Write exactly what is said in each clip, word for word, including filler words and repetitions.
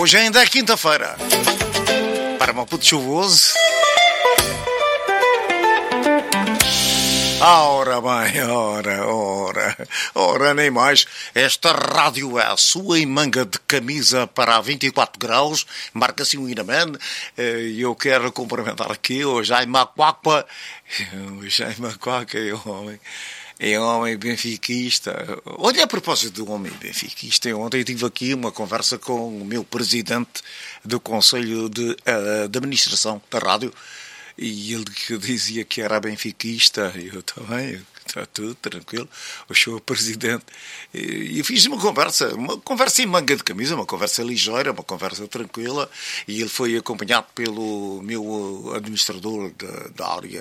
Hoje ainda é quinta-feira. Para Maputo chuvoso. Ora bem, ora, ora, ora nem mais. Esta rádio é a sua em manga de camisa para vinte e quatro graus. Marca-se um Iraman. E eu quero cumprimentar aqui o Jaime Macuaca. O Jaime Macuaca é um homem... É um homem benfiquista. Olha, a propósito do homem benfiquista, ontem tive aqui uma conversa com o meu presidente do Conselho de, uh, de Administração da Rádio e ele que dizia que era benfiquista. Eu também, está tudo tranquilo. O senhor presidente. E, e fiz uma conversa, uma conversa em manga de camisa, uma conversa ligeira, uma conversa tranquila, e ele foi acompanhado pelo meu administrador da, da área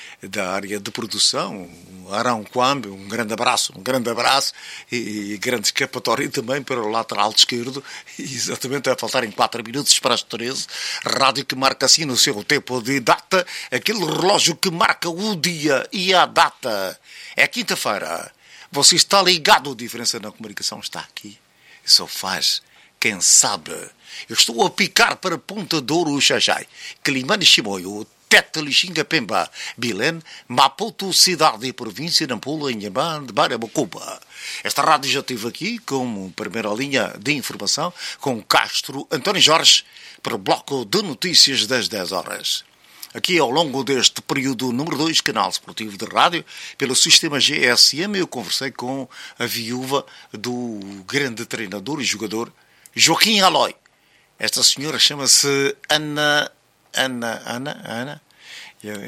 da área de produção, Arão Quambe, um grande abraço, um grande abraço e, e grande escapatória também para o lateral esquerdo, exatamente a faltarem quatro minutos para as treze, rádio que marca assim no seu tempo de data, aquele relógio que marca o dia e a data. É quinta-feira, você está ligado, a diferença na comunicação está aqui, só faz quem sabe. Eu estou a picar para Ponta Douro, Xajai, Climane Chimoio, Tete, Lixinga, Pemba, Bilém, Maputo, cidade e província, Nampula, Inhambane, Barabacuba. Esta rádio já esteve aqui como primeira linha de informação com Castro António Jorge para o bloco de notícias das dez horas. Aqui ao longo deste período número dois, canal esportivo de rádio, pelo sistema G S M, eu conversei com a viúva do grande treinador e jogador Joaquim Aloy. Esta senhora chama-se Ana... Ana, Ana, Ana, eu,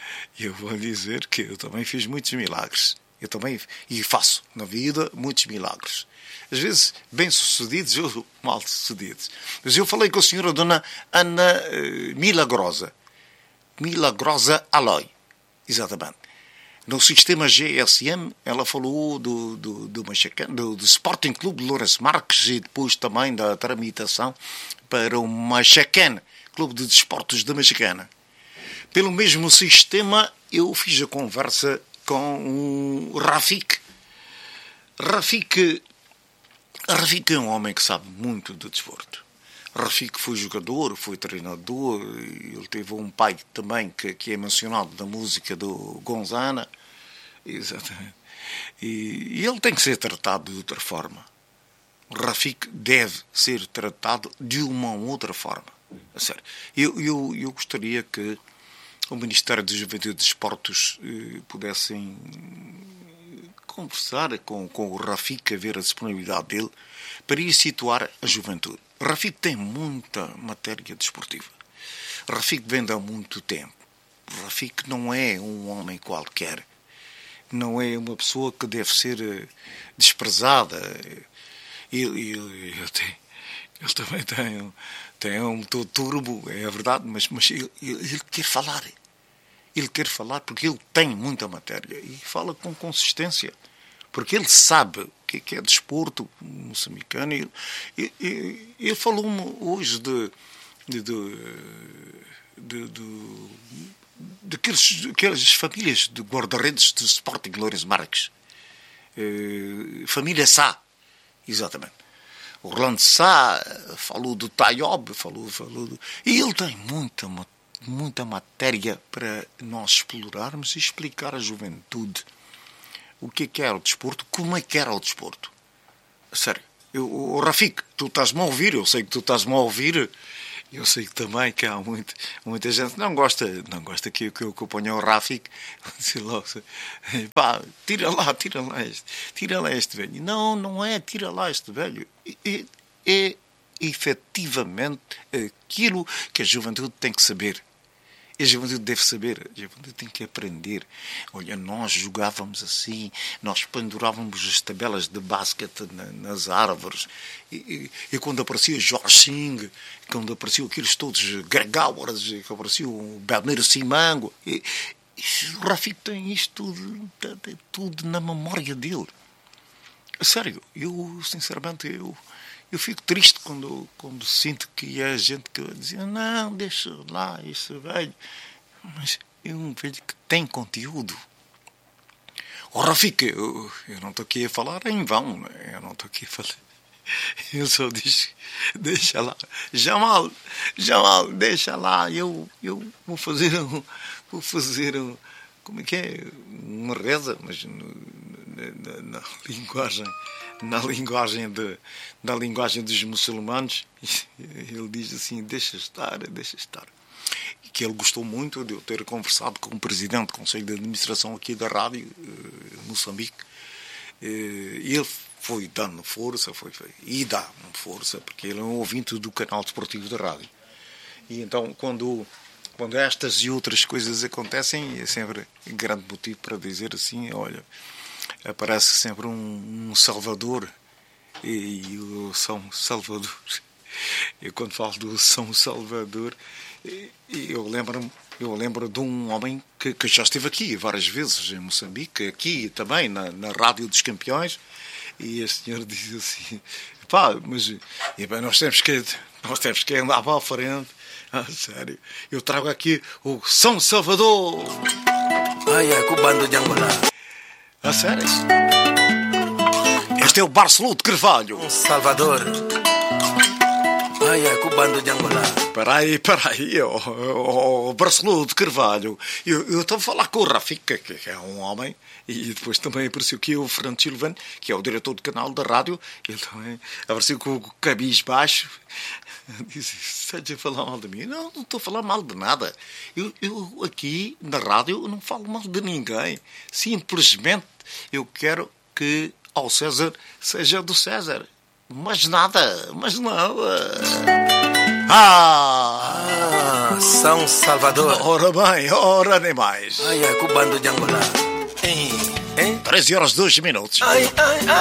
eu vou dizer que eu também fiz muitos milagres. Eu também, e faço na vida muitos milagres. Às vezes bem-sucedidos ou mal-sucedidos. Mas eu falei com a senhora Dona Ana uh, Milagrosa. Milagrosa Aloy. Exatamente. No sistema G S M, ela falou do, do, do, Machacana, do, do Sporting Clube de Lourenço Marques e depois também da tramitação para o Machacana, Clube de Desportos da Mexicana. Pelo mesmo sistema, eu fiz a conversa com o Rafik. Rafik, Rafik é um homem que sabe muito de desporto. Rafik foi jogador, foi treinador, ele teve um pai também que, que é mencionado na música do Gonzana. Exatamente. E, e ele tem que ser tratado de outra forma. O Rafik deve ser tratado de uma outra forma. A sério. Eu, eu, eu gostaria que o Ministério da Juventude e Desportos eh, pudessem conversar com, com o Rafik, a ver a disponibilidade dele, para ir situar a juventude. O Rafik tem muita matéria desportiva. O Rafik vem há muito tempo. O Rafik não é um homem qualquer. Não é uma pessoa que deve ser eh, desprezada. Ele, ele, ele, tem, ele também tem um... Tem um motor turbo, é verdade, mas, mas ele, ele quer falar. Ele quer falar porque ele tem muita matéria e fala com consistência. Porque ele sabe o que é, que é desporto moçambicano. Ele, ele, ele falou-me hoje de, de, de, de, de, de aqueles, aquelas famílias de guarda-redes de Sporting Lourenço Marques. Eh, família Sá, exatamente. O Orlando Sá falou do Tayob, falou, falou do... E ele tem muita, muita matéria para nós explorarmos e explicar à juventude o que é que era o desporto, como é que era o desporto. Sério. Eu, o Rafik, tu estás-me a ouvir, eu sei que tu estás-me a ouvir, eu sei que também que há muito, muita gente que não gosta, não gosta que, que eu acompanhe o Rafik, logo, pá, tira lá, tira lá este, tira lá este velho. Não, não é tira lá este velho. É, é efetivamente aquilo que a juventude tem que saber. E a juventude deve saber, a juventude tem que aprender. Olha, nós jogávamos assim, nós pendurávamos as tabelas de basquete na, nas árvores. E, e, e quando aparecia Jorge Singh, quando apareciam aqueles todos Gregauers, que aparecia o Belmiro Simango, e, e o Rafik tem isto tudo, tem tudo na memória dele. Sério, eu, sinceramente, eu... Eu fico triste quando, quando sinto que há gente que dizia não, deixa lá isso velho. Mas é um velho que tem conteúdo. O Rafik, eu, eu não estou aqui a falar em vão. Eu não estou aqui a falar... Ele só diz, deixa lá. Jamal, Jamal, deixa lá. Eu, eu vou fazer um, vou fazer um, como é que é? Uma reza, mas no, na, na linguagem, na linguagem de, na linguagem dos muçulmanos. Ele diz assim, deixa estar, deixa estar. Que ele gostou muito de eu ter conversado com o presidente do Conselho de Administração aqui da Rádio Moçambique. E ele foi dando força, foi, foi, e dá força, porque ele é um ouvinte do canal desportivo da rádio. E então, quando, quando estas e outras coisas acontecem, é sempre um grande motivo para dizer assim, olha, aparece sempre um, um Salvador, e, e o São Salvador. Eu, quando falo do São Salvador, eu lembro-me eu lembro de um homem que, que já esteve aqui várias vezes em Moçambique, aqui também na, na Rádio dos Campeões, e este senhor diz assim, pá, mas e bem, nós, temos que, nós temos que andar para a frente. Ah, sério, eu trago aqui o São Salvador. Ai, é cubano de Angola. Ah, sério? Este é o Barcelona de Carvalho. Um Salvador. Ai, é cubano de Angola. Peraí, peraí, o oh, oh, Barcelona de Carvalho. Eu, eu estou a falar com o Rafika, que é um homem, e depois também apareceu aqui o Fernando Silvan, que é o diretor do canal da rádio. Ele também apareceu com o cabisbaixo. Disse, estás a falar mal de mim? Não, não estou a falar mal de nada. Eu, eu aqui na rádio não falo mal de ninguém. Simplesmente eu quero que ao César seja do César. Mas nada, mas nada. Ah! Ah, São Salvador. Ora bem, ora nem mais. Ai, é cubano de Angola. Hein? Hein? treze horas e dois minutos. Ai, ai, ai.